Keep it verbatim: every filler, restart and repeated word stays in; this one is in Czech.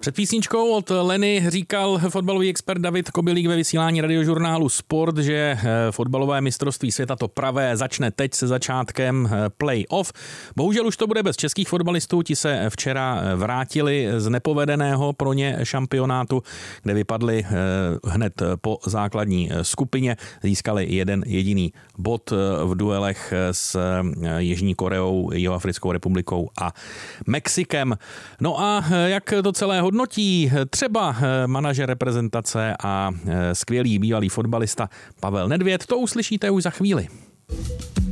Před písničkou od Leny říkal fotbalový expert David Kobyník ve vysílání radiožurnálu Sport, že fotbalové mistrovství světa, to pravé, začne teď se začátkem play-off. Bohužel už to bude bez českých fotbalistů, ti se včera vrátili z nepovedeného pro ně šampionátu, kde vypadli hned po základní skupině, získali jeden jediný bod v duelech s Jižní Koreou, Jihoafrickou republikou a Mexikem. No a jak to celé hodnotí třeba manažer reprezentace a skvělý bývalý fotbalista Pavel Nedvěd, to uslyšíte už za chvíli.